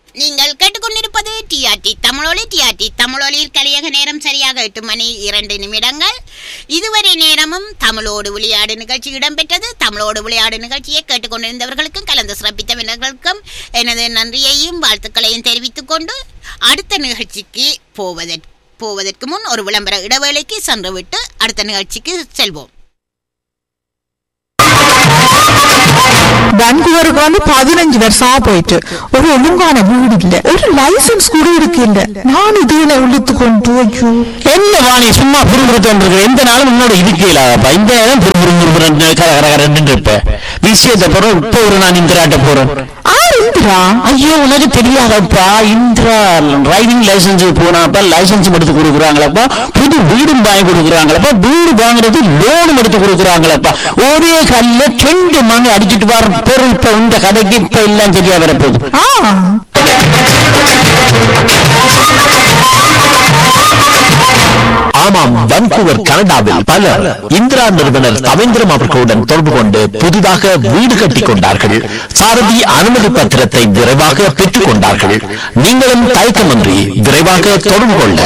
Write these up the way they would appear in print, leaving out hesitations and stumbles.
நீங்கள் கேட்டுக்கொண்டிருப்பது டிஆர்டி தமிழொலி. டிஆர்டி தமிழொலியில் கலியக நேரம் சரியாக 8 மணி 2 நிமிடங்கள். இதுவரை நேரமும் தமிழோடு விளையாடு நிகழ்ச்சி இடம்பெற்றது. தமிழோடு விளையாடு நிகழ்ச்சியை கேட்டுக்கொண்டிருந்தவர்களுக்கும் கலந்து சிறப்பித்தவர்களுக்கும் எனது நன்றியையும் வாழ்த்துக்களையும் தெரிவித்துக் கொண்டு அடுத்த நிகழ்ச்சிக்கு போவதற்கு முன் ஒரு விளம்பர இடைவேளைக்கு சென்றுவிட்டு அடுத்த நிகழ்ச்சிக்கு செல்வோம். வான்கூவருக்கு 15 வருஷமா போயிட்டு ஒரு ஒழுங்கான வீடு இல்ல, ஒரு லைசன்ஸ் கூட இருக்கு இல்ல. நான் இதுல உள்ளித்து கொண்டு ஐயோ என்ன வாணி சும்மா புரிபுறுத்தோன்று எந்த நாளும் முன்னோட இருக்கலாப்பா. இந்த நேரம் புரிபுறுன்னு இருப்ப விஷயத்தை போறோம். இப்போ ஒரு நான் இந்திராட்ட போறேன். இந்திரா? ஐயோ உனக்கு தெரியாதப்பா, இந்திரா டிரைவிங் லைசன்ஸ் போனாப்பா லைசன்ஸ் எடுத்து கொடுக்குறாங்களப்பா, புது வீடும் வாங்கி கொடுக்குறாங்களப்பா, வீடு வாங்குறது லோனும் எடுத்து கொடுக்குறாங்களப்பா. ஒரே கல்ல 2 மணி அடிச்சுட்டு வர பொருள் இப்ப இந்த கதைக்கு இப்ப எல்லாம் சரியா வரப்போகுது. ஆமாம், வான்கூவர் கனடாவில் பலர் இந்திரா நிறுவனர் ரவீந்திரம் அவர்களுடன் தொடர்பு கொண்டு புதிதாக வீடு கட்டிக் கொண்டார்கள். சாரதி அனுமதி பத்திரத்தை விரைவாக பெற்றுக் கொண்டார்கள். நீங்களும் தயக்கமின்றி விரைவாக தொடர்பு கொள்ள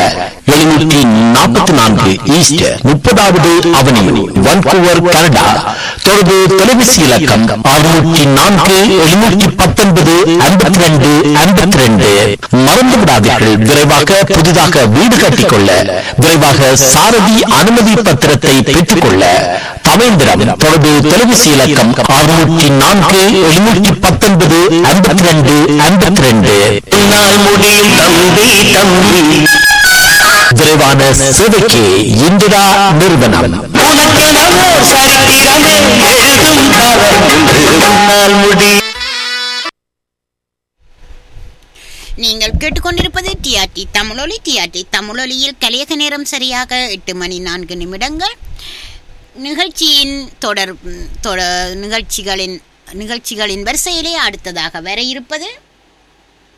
744 ஈஸ்ட் 30வது அவனியூ, வான்கூவர் கனடா. தொடர்பு தொலைபேசி இலக்கம் 604 719 52 52. மறந்து விடாதீர்கள், விரைவாக புதிதாக வீடு கட்டிக்கொள்ள விரைவாக சாரதி அனுமதி பத்திரத்தை பெற்றுக்கொள்ள தவேந்திரம். தொடர்பு தொலைபேசி இலக்கம் 604 719 52 52. முடியும் தம்பி தம்பி, விரைவான சேவைக்கு இந்திரா நிறுவனம். நீங்கள் கேட்டுக்கொண்டிருப்பது டிஆர்டி தமிழொலி. டிஆர்டி தமிழொலியில் கலியக நேரம் சரியாக 8 மணி 4 நிமிடங்கள். நிகழ்ச்சியின் நிகழ்ச்சிகளின் வரிசையிலே அடுத்ததாக வர இருப்பது